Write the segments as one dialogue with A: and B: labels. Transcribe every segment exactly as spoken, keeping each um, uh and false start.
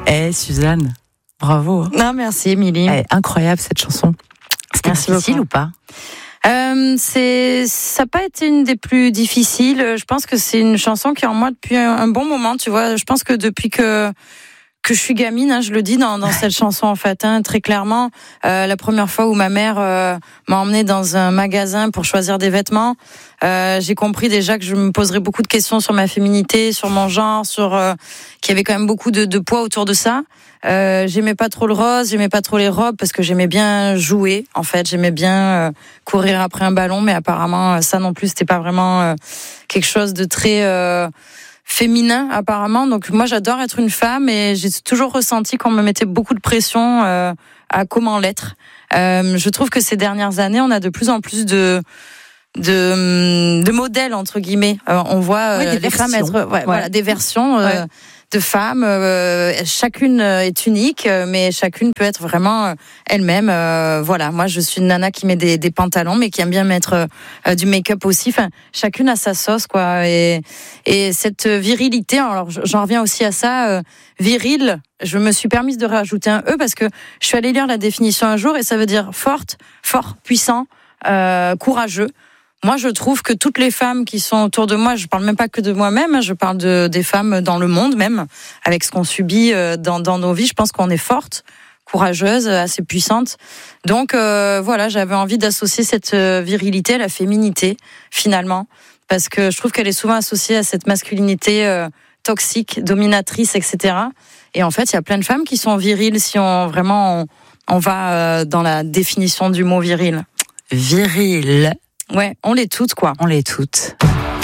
A: Eh, Suzanne, bravo.
B: Non, merci, Émilie.
A: Eh, incroyable cette chanson. C'était
B: Merci
A: difficile
B: beaucoup.
A: ou pas?
B: Euh, c'est, ça n'a pas été une des plus difficiles. Je pense que c'est une chanson qui est en moi depuis un, un bon moment, tu vois. Je pense que depuis que que je suis gamine, hein, je le dis dans, dans cette chanson en fait, hein, très clairement. Euh, la première fois où ma mère euh, m'a emmenée dans un magasin pour choisir des vêtements, euh, j'ai compris déjà que je me poserais beaucoup de questions sur ma féminité, sur mon genre, sur euh, qu'il y avait quand même beaucoup de, de poids autour de ça. Euh, j'aimais pas trop le rose, j'aimais pas trop les robes parce que j'aimais bien jouer. En fait, j'aimais bien euh, courir après un ballon, mais apparemment ça non plus c'était pas vraiment euh, quelque chose de très euh, féminin apparemment. Donc moi j'adore être une femme et j'ai toujours ressenti qu'on me mettait beaucoup de pression euh, à comment l'être. Euh, je trouve que ces dernières années on a de plus en plus de de, de modèles entre guillemets. Euh, on voit
A: ouais,
B: euh,
A: les
B: les femmes être ouais,
A: ouais.
B: voilà des versions. Euh,
A: ouais.
B: de femmes, euh, chacune est unique, mais chacune peut être vraiment elle-même. Euh, voilà, moi je suis une nana qui met des, des pantalons, mais qui aime bien mettre euh, du make-up aussi. Enfin, chacune a sa sauce, quoi. Et, et cette virilité, alors j'en reviens aussi à ça, euh, viril. Je me suis permise de rajouter un e parce que je suis allée lire la définition un jour et ça veut dire forte, fort, puissant, euh, courageux. Moi, je trouve que toutes les femmes qui sont autour de moi, je parle même pas que de moi-même, je parle de des femmes dans le monde même, avec ce qu'on subit dans, dans nos vies. Je pense qu'on est forte, courageuse, assez puissante. Donc euh, voilà, j'avais envie d'associer cette virilité à la féminité, finalement, parce que je trouve qu'elle est souvent associée à cette masculinité euh, toxique, dominatrice, et cetera. Et en fait, il y a plein de femmes qui sont viriles si on vraiment on, on va euh, dans la définition du mot viril.
A: Viril.
B: Ouais, on l'est toutes, quoi.
A: On l'est toutes.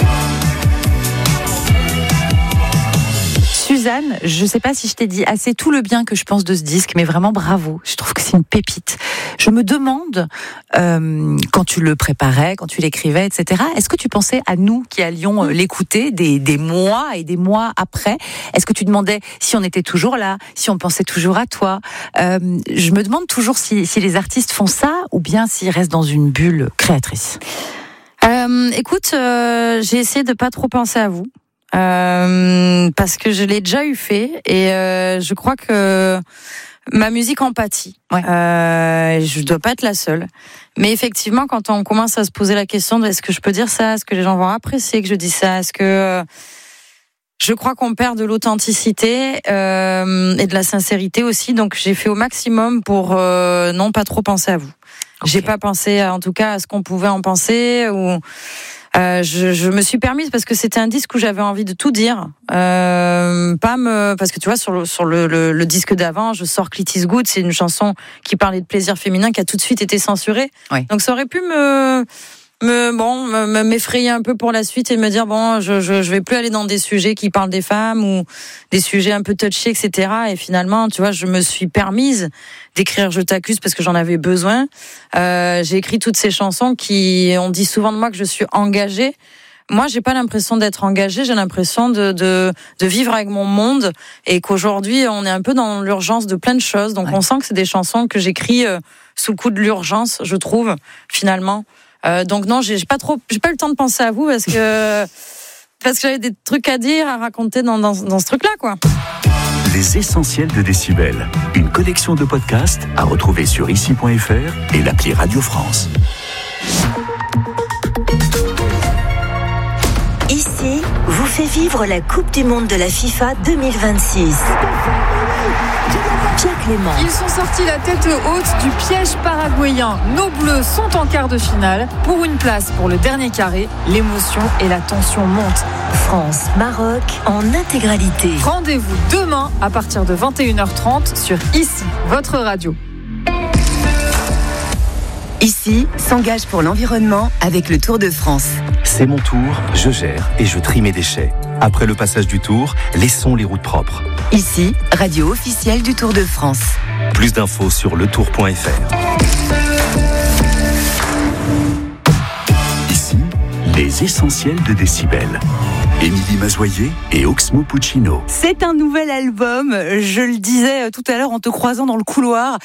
A: Suzanne, je sais pas si je t'ai dit assez tout le bien que je pense de ce disque, mais vraiment bravo. Je trouve que c'est une pépite. Je me demande, euh, quand tu le préparais, quand tu l'écrivais, et cetera, est-ce que tu pensais à nous qui allions euh, l'écouter des, des mois et des mois après? Est-ce que tu demandais si on était toujours là, si on pensait toujours à toi? euh, Je me demande toujours si, si les artistes font ça ou bien s'ils restent dans une bulle créatrice.
B: Euh, écoute, euh, j'ai essayé de pas trop penser à vous. Euh, parce que je l'ai déjà eu fait et euh, je crois que ma musique empathie.
A: Ouais.
B: Euh, je dois pas être la seule. Mais effectivement, quand on commence à se poser la question de est-ce que je peux dire ça, est-ce que les gens vont apprécier que je dis ça, est-ce que euh, je crois qu'on perd de l'authenticité euh, et de la sincérité aussi. Donc j'ai fait au maximum pour euh, non pas trop penser à vous. Okay. J'ai pas pensé en tout cas à ce qu'on pouvait en penser ou Euh, je, je me suis permise parce que c'était un disque où j'avais envie de tout dire, euh, pas me parce que tu vois sur le sur le, le, le disque d'avant, je sors Clit is Good, c'est une chanson qui parlait de plaisir féminin qui a tout de suite été censurée. Oui. Donc ça aurait pu me me bon me, m'effrayer un peu pour la suite et me dire bon je, je je vais plus aller dans des sujets qui parlent des femmes ou des sujets un peu touchés, et cetera. Et finalement tu vois je me suis permise d'écrire Je t'accuse parce que j'en avais besoin. Euh, j'ai écrit toutes ces chansons qui on dit souvent de moi que je suis engagée. Moi j'ai pas l'impression d'être engagée, j'ai l'impression de de de vivre avec mon monde et qu'aujourd'hui on est un peu dans l'urgence de plein de choses. Donc ouais. On sent que c'est des chansons que j'écris euh, sous le coup de l'urgence, je trouve finalement. Euh, donc non, j'ai, j'ai pas trop, j'ai pas eu le temps de penser à vous parce que parce que j'avais des trucs à dire, à raconter dans dans, dans ce truc-là, quoi.
C: Les essentiels de Décibel, une collection de podcasts à retrouver sur ici point f r et l'appli Radio France.
D: Ici vous fait vivre la Coupe du Monde de la FIFA deux mille vingt-six. Pierre Clément.
E: Ils sont sortis la tête haute du piège paraguayen. Nos Bleus sont en quart de finale. Pour une place pour le dernier carré, l'émotion et la tension montent.
D: France, Maroc, en intégralité.
E: Rendez-vous demain à partir de vingt et une heures trente sur Ici, votre radio.
F: Ici s'engage pour l'environnement avec le Tour de France.
C: C'est mon tour, je gère et je trie mes déchets. Après le passage du Tour, laissons les routes propres.
F: Ici, radio officielle du Tour de France.
C: Plus d'infos sur le tour point f r. Ici, les essentiels de Décibel. Émilie Mazoyer et Oxmo Puccino.
A: C'est un nouvel album, je le disais tout à l'heure en te croisant dans le couloir, qui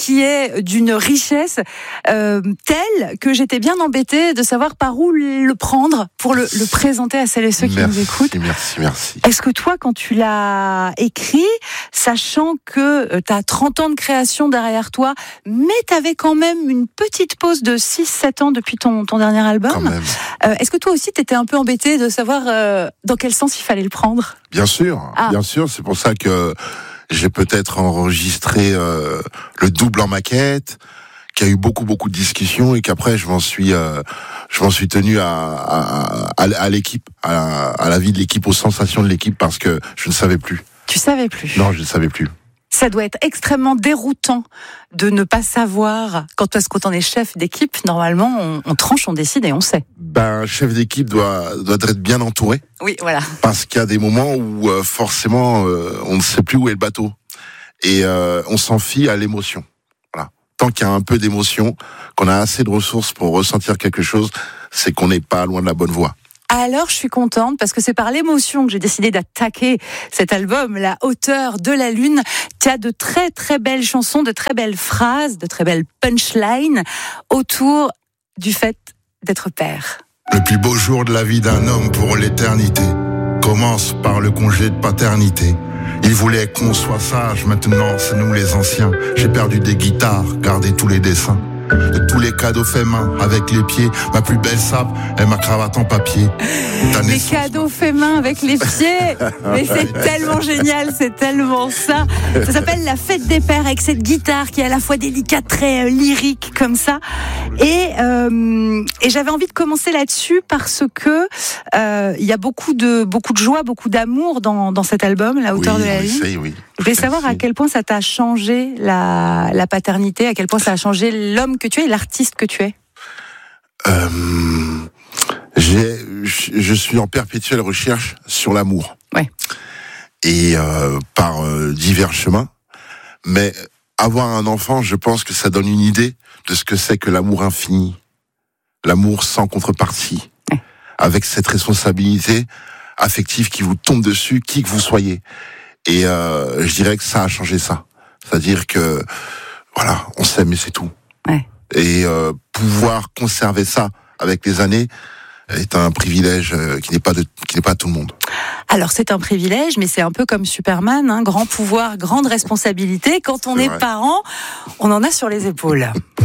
A: qui est d'une richesse euh, telle que j'étais bien embêtée de savoir par où le prendre pour le, le présenter à celles et ceux qui
G: merci,
A: nous écoutent.
G: Merci, merci.
A: Est-ce que toi, quand tu l'as écrit, sachant que tu as trente ans de création derrière toi, mais tu avais quand même une petite pause de six sept ans depuis ton, ton dernier album,
G: Quand même.
A: euh, est-ce que toi aussi tu étais un peu embêté de savoir euh, dans quel sens il fallait le prendre ?
G: Bien sûr,
A: Ah.
G: bien sûr. C'est pour ça que j'ai peut-être enregistré euh, le double en maquette, qu'il y a eu beaucoup beaucoup de discussions et qu'après je m'en suis euh, je m'en suis tenu à à, à, à l'équipe, à la, à la vie de l'équipe, aux sensations de l'équipe parce que je ne savais plus.
A: Tu savais plus.
G: Non, je ne savais plus.
A: Ça doit être extrêmement déroutant de ne pas savoir, quand, parce que quand on est chef d'équipe, normalement on, on tranche, on décide et on sait.
G: Ben, un chef d'équipe doit doit être bien entouré
A: Oui, voilà.
G: parce qu'il y a des moments où euh, forcément euh, on ne sait plus où est le bateau et euh, on s'en fie à l'émotion. Voilà. Tant qu'il y a un peu d'émotion, qu'on a assez de ressources pour ressentir quelque chose, c'est qu'on n'est pas loin de la bonne voie.
A: Alors, je suis contente parce que c'est par l'émotion que j'ai décidé d'attaquer cet album, La hauteur de la lune. Tu as de très très belles chansons, de très belles phrases, de très belles punchlines autour du fait d'être père.
H: Le plus beau jour de la vie d'un homme pour l'éternité commence par le congé de paternité. Il voulait qu'on soit sage, maintenant c'est nous les anciens. J'ai perdu des guitares, gardé tous les dessins. De tous les cadeaux faits main, avec les pieds, ma plus belle sape et ma cravate en papier. Ta
A: Les
H: naissance,
A: cadeaux faits main avec les pieds. Mais c'est tellement génial, c'est tellement ça. Ça s'appelle La fête des pères avec cette guitare qui est à la fois délicate, très euh, lyrique comme ça. Et, euh, et j'avais envie de commencer là-dessus parce que euh, il y a beaucoup de beaucoup de joie, beaucoup d'amour dans dans cet album, La hauteur
G: oui,
A: de la
G: on
A: lune.
G: essaye, oui.
A: Je voulais savoir à
G: Merci.
A: quel point ça t'a changé la la paternité, à quel point ça a changé l'homme que tu es et l'artiste que tu es.
G: Euh, j'ai, je suis en perpétuelle recherche sur l'amour.
A: Ouais.
G: Et euh, par euh, divers chemins. Mais avoir un enfant, je pense que ça donne une idée de ce que c'est que l'amour infini. L'amour sans contrepartie.
A: Ouais.
G: Avec cette responsabilité affective qui vous tombe dessus, qui que vous soyez. Et euh, je dirais que ça a changé ça. C'est-à-dire que, voilà, on s'aime et c'est tout.
A: Ouais.
G: Et euh, pouvoir conserver ça avec les années est un privilège euh, qui n'est pas de, qui n'est pas à tout le monde.
A: Alors c'est un privilège, mais c'est un peu comme Superman, hein, grand pouvoir, grande responsabilité. Quand on
G: C'est
A: est
G: vrai.
A: parent, on en a sur les épaules.